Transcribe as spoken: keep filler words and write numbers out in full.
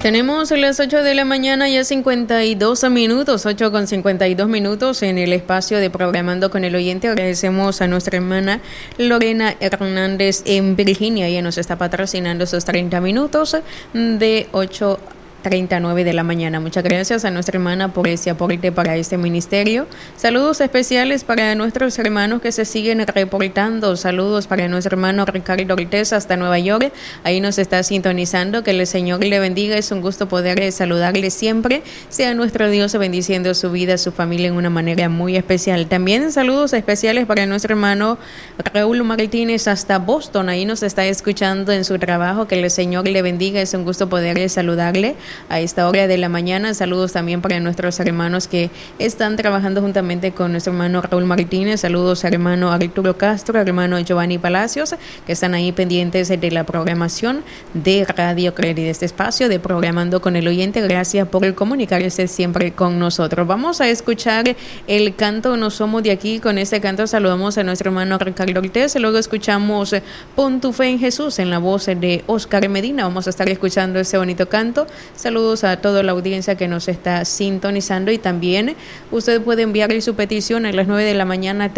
Tenemos las ocho de la mañana, ya cincuenta y dos minutos, ocho con cincuenta y dos minutos en el espacio de Programando con el Oyente. Agradecemos a nuestra hermana Lorena Hernández en Virginia. Ella nos está patrocinando esos treinta minutos de ocho treinta y nueve de la mañana. Muchas gracias a nuestra hermana por ese aporte para este ministerio. Saludos especiales para nuestros hermanos que se siguen reportando. Saludos para nuestro hermano Ricardo Ortiz hasta Nueva York. Ahí nos está sintonizando. Que el Señor le bendiga. Es un gusto poder saludarle siempre. Sea nuestro Dios bendiciendo su vida, su familia en una manera muy especial. También saludos especiales para nuestro hermano Raúl Martínez hasta Boston. Ahí nos está escuchando en su trabajo. Que el Señor le bendiga. Es un gusto poder saludarle a esta hora de la mañana. Saludos también para nuestros hermanos que están trabajando juntamente con nuestro hermano Raúl Martínez. Saludos a hermano Arturo Castro, hermano Giovanni Palacios, que están ahí pendientes de la programación de Radio Credit, de este espacio de Programando con el Oyente. Gracias por comunicarse siempre con nosotros. Vamos a escuchar el canto No Somos de Aquí. Con este canto saludamos a nuestro hermano Ricardo Ortiz. Luego escuchamos Pon tu fe en Jesús en la voz de Oscar Medina. Vamos a estar escuchando ese bonito canto. Saludos a toda la audiencia que nos está sintonizando y también usted puede enviarle su petición a las nueve de la mañana